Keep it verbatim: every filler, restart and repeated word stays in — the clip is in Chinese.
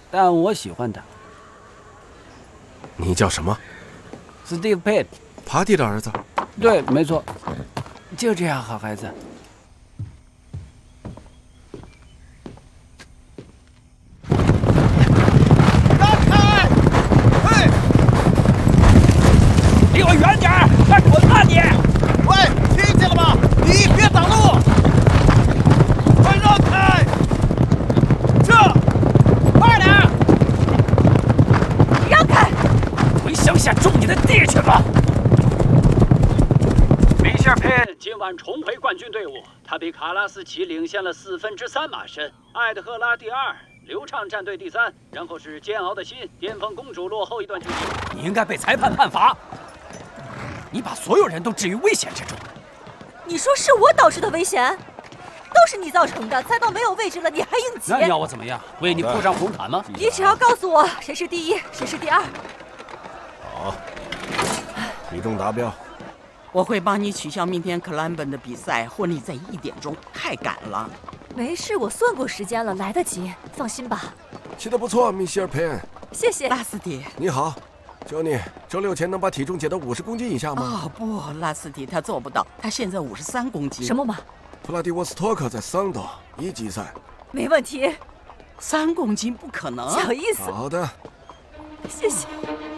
但我喜欢他。 你叫什么 ？Steve Pitt， 爬蒂的儿子。 对，没错。就这样，好孩子。 让开！嘿， 离我远点儿！快滚吧你！ 喂，听见了吗？你别挡路！快让开！这，快点！ 让开！回乡下种你的地去吧！米歇尔·佩恩今晚重回冠军队伍，他比卡拉斯奇领先了四分之三马身，艾德赫拉第二，流畅战队第三，然后是煎熬的心、巅峰公主落后一段距离。你应该被裁判判罚。你把所有人都置于危险之中。 你说是我导致的危险？都是你造成的，赛道没有位置了，你还硬挤。 那你要我怎么样？为你铺上红毯吗？ 你只要告诉我谁是第一，谁是第二。 好，体重达标。 我会帮你取消明天克兰本的比赛，婚礼在一点钟，太赶了。 没事，我算过时间了，来得及，放心吧。 骑得不错，米歇尔·佩恩。 谢谢。 拉斯蒂， 你好，求你周六前能把体重减到五十公斤以下吗？ 哦不，拉斯蒂他做不到，他现在五十三公斤。 什么码？ 普拉迪沃斯托克在桑多一级赛。 没问题。 三公斤不可能。 小意思。 好的。 谢谢。